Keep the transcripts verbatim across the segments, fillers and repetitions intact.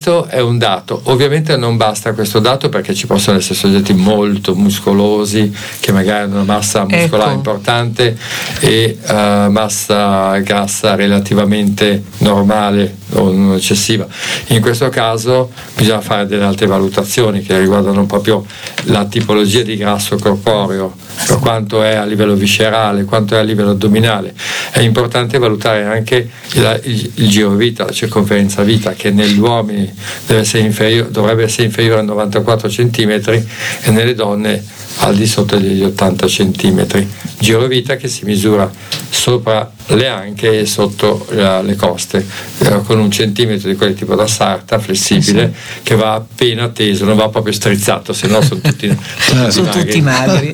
questo è un dato. Ovviamente non basta questo dato, perché ci possono essere soggetti molto muscolosi che magari hanno una massa muscolare ecco. importante e uh, massa grassa relativamente normale o non eccessiva. In questo caso bisogna fare delle altre valutazioni che riguardano proprio la tipologia di grasso corporeo, quanto è a livello viscerale, quanto è a livello addominale. È importante valutare anche il, il, il giro vita, la circonferenza vita, che negli uomini deve essere inferiore, dovrebbe essere inferiore a novantaquattro centimetri e nelle donne al di sotto degli ottanta centimetri. Giro vita che si misura sopra le anche e sotto uh, le coste, uh, con un centimetro di quelli tipo da sarta flessibile, sì. che va appena teso, non va proprio strizzato, se no sono tutti, sono sono tutti magri.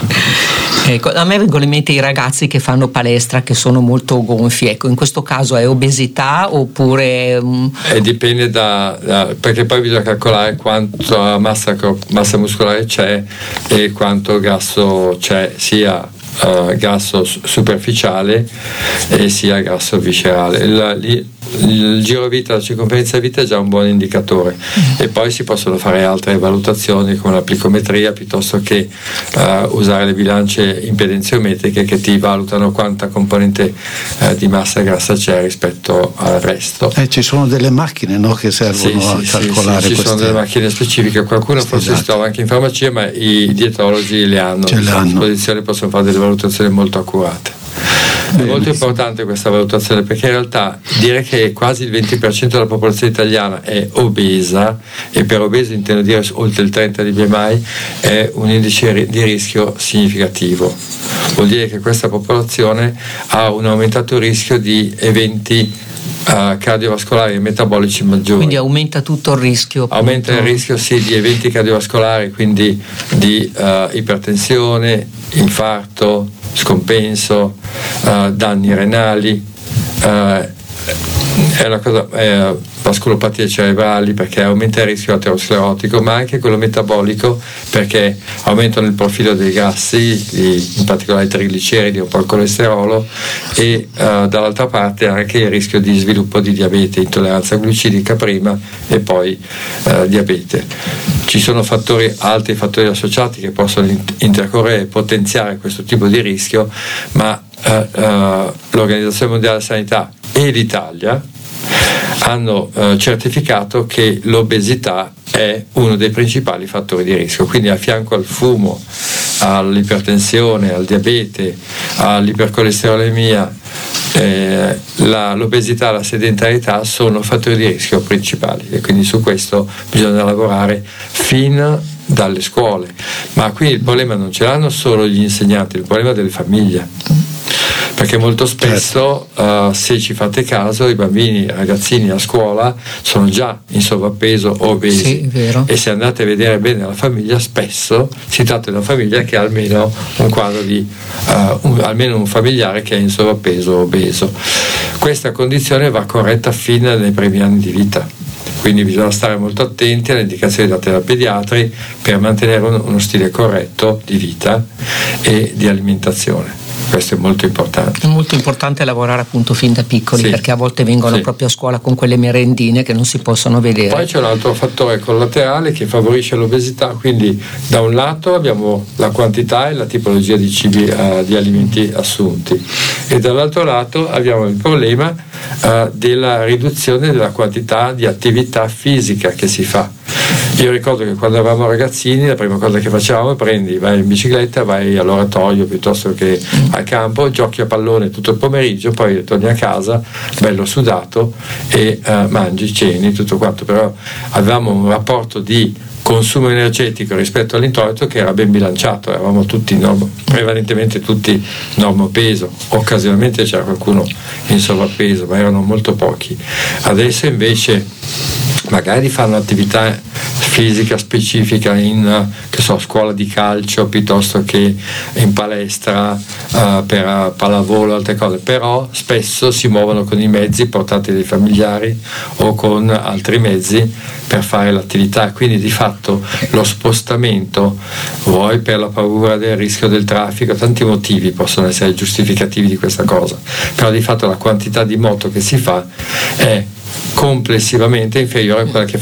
Ecco, a me vengono in mente i ragazzi che fanno palestra, che sono molto gonfi. Ecco, in questo caso è obesità oppure um... eh, dipende da, da perché poi bisogna calcolare quanto massa, massa muscolare c'è e quanto grasso c'è, sia uh, grasso superficiale e sia grasso viscerale. Il, il, il giro vita, la circonferenza vita è già un buon indicatore, mm. e poi si possono fare altre valutazioni come la plicometria, piuttosto che uh, usare le bilance impedenziometriche che ti valutano quanta componente uh, di massa grassa c'è rispetto al resto. Eh, ci sono delle macchine, no, che servono sì, a sì, calcolare sì, sì, ci queste... sono delle macchine specifiche, qualcuno forse esatto. si trova anche in farmacia, ma i dietologi le hanno a disposizione, possono fare delle valutazioni molto accurate. È molto importante questa valutazione, perché in realtà dire che quasi il venti per cento della popolazione italiana è obesa, e per obeso intendo dire oltre il trenta di B M I, è un indice di rischio significativo. Vuol dire che questa popolazione ha un aumentato rischio di eventi Uh, cardiovascolari e metabolici maggiori. Quindi aumenta tutto il rischio. Appunto. Aumenta il rischio sì di eventi cardiovascolari, quindi di uh, ipertensione, infarto, scompenso, uh, danni renali, uh, è una cosa, è vasculopatie cerebrali, perché aumenta il rischio aterosclerotico, ma anche quello metabolico, perché aumentano il profilo dei grassi, in particolare i trigliceridi, un po' il colesterolo, e uh, dall'altra parte anche il rischio di sviluppo di diabete, intolleranza glucidica prima e poi uh, diabete. Ci sono fattori, altri fattori associati che possono intercorrere e potenziare questo tipo di rischio, ma uh, uh, l'Organizzazione Mondiale della Sanità e l'Italia hanno eh, certificato che l'obesità è uno dei principali fattori di rischio, quindi a fianco al fumo, all'ipertensione, al diabete, all'ipercolesterolemia, eh, la, l'obesità e la sedentarietà sono fattori di rischio principali, e quindi su questo bisogna lavorare fin dalle scuole. Ma qui il problema non ce l'hanno solo gli insegnanti, il problema è delle famiglie. Perché molto spesso, uh, se ci fate caso, i bambini, i ragazzini a scuola sono già in sovrappeso o obesi, sì, vero. E se andate a vedere bene la famiglia, spesso si tratta di una famiglia che ha almeno un quadro di uh, un, almeno un familiare che è in sovrappeso o obeso. Questa condizione va corretta fin nei primi anni di vita, quindi bisogna stare molto attenti alle indicazioni date dai pediatri per mantenere uno, uno stile corretto di vita e di alimentazione. Questo è molto importante. È molto importante lavorare appunto fin da piccoli, sì. Perché a volte vengono sì. proprio a scuola con quelle merendine che non si possono vedere. Poi c'è un altro fattore collaterale che favorisce l'obesità, quindi da un lato abbiamo la quantità e la tipologia di cibi, uh, di alimenti assunti, e dall'altro lato abbiamo il problema uh, della riduzione della quantità di attività fisica che si fa. Io ricordo che quando eravamo ragazzini la prima cosa che facevamo è prendi, vai in bicicletta, vai all'oratorio piuttosto che al campo, giochi a pallone tutto il pomeriggio, poi torni a casa bello sudato e uh, mangi, ceni, tutto quanto. Però avevamo un rapporto di consumo energetico rispetto all'introito che era ben bilanciato, eravamo tutti normo, prevalentemente tutti normopeso, occasionalmente c'era qualcuno in sovrappeso, ma erano molto pochi. Adesso invece magari fanno attività fisica specifica in, che so, scuola di calcio piuttosto che in palestra uh, per pallavolo, altre cose, però spesso si muovono con i mezzi portati dai familiari o con altri mezzi per fare l'attività, quindi di fatto lo spostamento, vuoi per la paura del rischio del traffico, tanti motivi possono essere giustificativi di questa cosa, però di fatto la quantità di moto che si fa è complessivamente inferiore a quella che